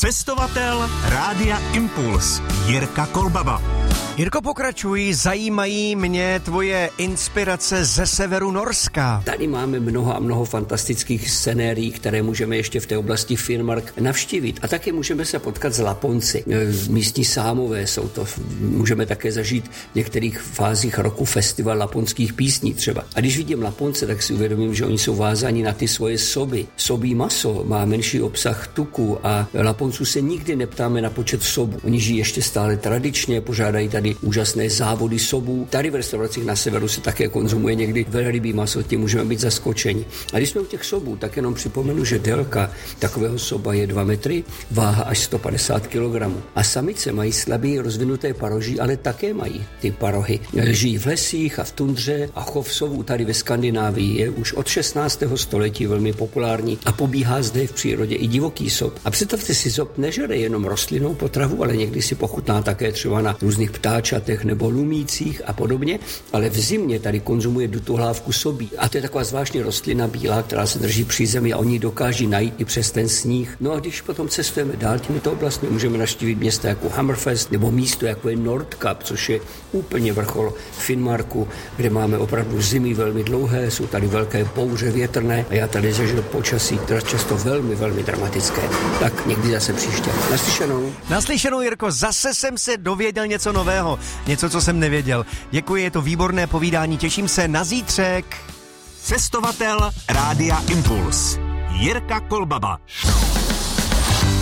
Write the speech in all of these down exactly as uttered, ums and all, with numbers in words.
Cestovatel Rádia Impuls Jirka Kolbaba. Jirko, pokračuj, zajímají mě tvoje inspirace ze severu Norska. Tady máme mnoho a mnoho fantastických scenérií, které můžeme ještě v té oblasti Finnmark navštívit. A také můžeme se potkat s Laponci. Místní sámové jsou to. Můžeme také zažít v některých fázích roku festival laponských písní třeba. A když vidím Laponce, tak si uvědomím, že oni jsou vázáni na ty svoje soby. Sobí maso má menší obsah tuku a Laponců se nikdy neptáme na počet sobů. Oni žijí ještě stále tradičně, pořádají tady úžasné závody sobů. Tady v restauracích na severu se také konzumuje někdy velrybí maso, tím můžeme být zaskočeni. A když jsme u těch sobů, tak jenom připomenu, že délka takového soba je dva metry, váha až sto padesát kilogramů. A samice mají slabě rozvinuté paroží, ale také mají ty parohy. Žijí v lesích a v tundře a chov sobů tady ve Skandinávii je už od šestnáctého století velmi populární a pobíhá zde v přírodě i divoký sob. A představte si, sob nežere jenom rostlinnou potravu, ale někdy si pochutná také třeba na různých ptáčatech nebo lumících a podobně, ale v zimě tady konzumuje dutohlávku sobí. A to je taková zvláštní rostlina bílá, která se drží při zemi a oni dokáží najít i přes ten sníh. No a když potom cestujeme dál těmito oblastmi, můžeme navštívit města jako Hammerfest nebo místo jako je Nordkapp, což je úplně vrchol Finnmarku, kde máme opravdu zimy velmi dlouhé, jsou tady velké bouře větrné a já tady zažil počasí, které často velmi, velmi dramatické. Tak někdy zase příště. Naslyšenou. Naslyšenou, Jirko, zase jsem se dověděl něco nového, něco, co jsem nevěděl. Děkuji, je to výborné povídání, těším se na zítřek. Cestovatel Rádia Impuls Jirka Kolbaba.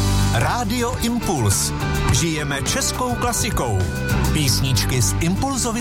Rádio Impuls. Žijeme českou klasikou. Písničky z impulzových